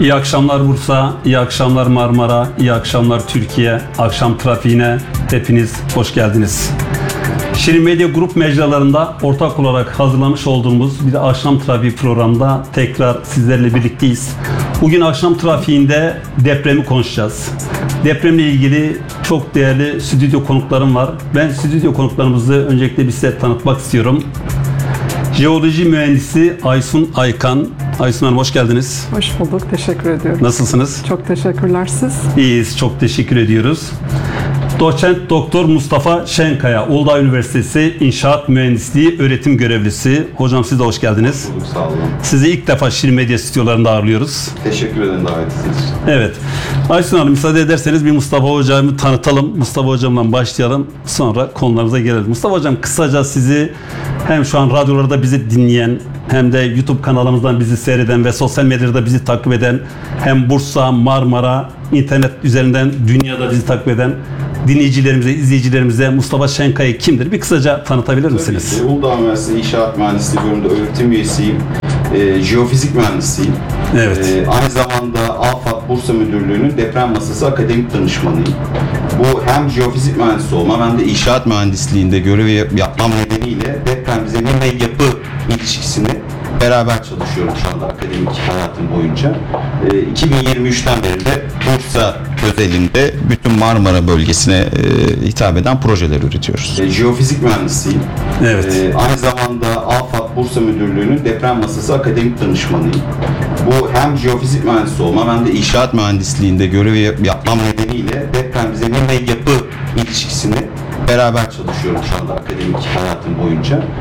İyi akşamlar Bursa, iyi akşamlar Marmara, iyi akşamlar Türkiye. Akşam trafiğine hepiniz hoş geldiniz. Şirin Medya Grup mecralarında ortak olarak hazırlamış olduğumuz bir akşam trafiği programında tekrar sizlerle birlikteyiz. Bugün akşam trafiğinde depremi konuşacağız. Depremle ilgili çok değerli stüdyo konuklarım var. Ben stüdyo konuklarımızı öncelikle bir size tanıtmak istiyorum. Jeoloji mühendisi Aysun Aykan. Aysun Hanım hoş geldiniz. Hoş bulduk, teşekkür ediyorum. Nasılsınız? Çok teşekkürler siz. İyiyiz, çok teşekkür ediyoruz. Doçent Doktor Mustafa Şenkaya, Uludağ Üniversitesi İnşaat Mühendisliği öğretim görevlisi. Hocam siz de hoş geldiniz. Bulduk, sağ olun. Sizi ilk defa Şirin Medya stüdyolarında ağırlıyoruz. Teşekkür ederim davetiniz için. Evet. Aysun Hanım müsaade ederseniz bir Mustafa Hocam'ı tanıtalım. Mustafa Hocam'dan başlayalım. Sonra konularımıza gelelim. Mustafa Hocam kısaca sizi hem şu an radyolarda bizi dinleyen hem de YouTube kanalımızdan bizi seyreden ve sosyal medyada bizi takip eden hem Bursa, Marmara, internet üzerinden dünyada bizi takip eden dinleyicilerimize, izleyicilerimize Mustafa Şenkaya kimdir? Bir kısaca tanıtabilir misiniz? Tabii ki. Uludağ Üniversitesi İnşaat Mühendisliği bölümünde öğretim üyesiyim. Jeofizik mühendisiyim. Evet. Aynı zamanda AFAD Bursa Müdürlüğü'nün deprem masası akademik danışmanıyım. Bu hem jeofizik mühendisi olmam hem de inşaat mühendisliğinde görev yapmam nedeniyle deprem zemin ve yapı ilişkisini beraber çalışıyorum şu anda akademik hayatım boyunca. 2023'ten beri de Bursa özelinde bütün Marmara bölgesine hitap eden projeler üretiyoruz. Jeofizik mühendisiyim. Evet. Aynı zamanda AFAD Bursa Müdürlüğü'nün deprem masası akademik danışmanıyım. Bu hem jeofizik mühendisi olmam hem de inşaat mühendisliğinde görev yapmam nedeniyle deprem zemin ve yapı ilişkisini beraber çalışıyorum şu anda akademik hayatım boyunca.